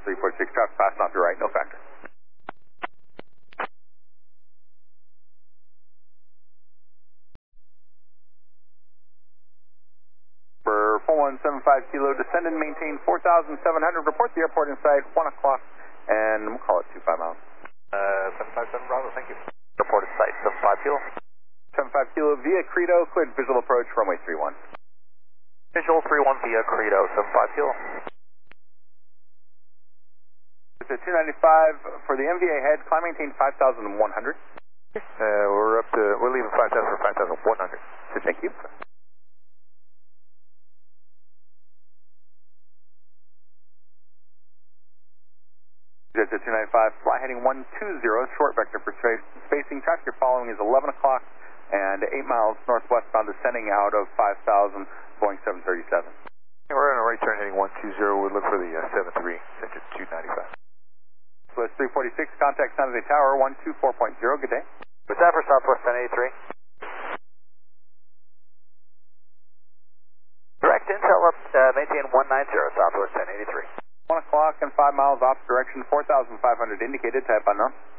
346, traffic passing off your right, no factor. For 4175 Kilo, descend and maintain 4,700, report the airport inside 1 o'clock, and we'll call it 25 miles. 757 Bravo, thank you. Report at site, 75 Kilo. 75 Kilo via Credo, cleared visual approach, runway 31. Visual 31 via Credo, 75 Kilo. It's at 295 for the MVA head, climb maintain 5,100. We're leaving 5,000 for 5,100. Thank you. It's at 295, fly heading 120, short vector for spacing. Traffic you're following is 11 o'clock and 8 miles northwestbound, descending out of 5,000, Boeing 737. We're on a right turn heading 120. We'll look for the 73, set to 295. Southwest 346, contact San Jose Tower 124.0. Good day. What's that for Southwest 1083? Direct intel up, maintain 190, Southwest 1083. 1 o'clock and 5 miles off direction, 4,500 indicated, type unknown.